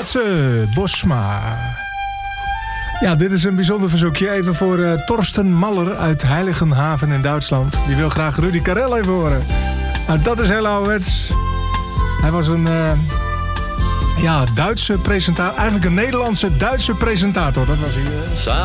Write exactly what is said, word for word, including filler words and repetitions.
Matze Bosma. Ja, dit is een bijzonder verzoekje. Even voor uh, Torsten Maller uit Heiligenhaven in Duitsland. Die wil graag Rudy Karel even horen. Nou, dat is heel ouderwets. Hij was een uh, ja, Duitse presentator. Eigenlijk een Nederlandse Duitse presentator. Dat was hij. Uh.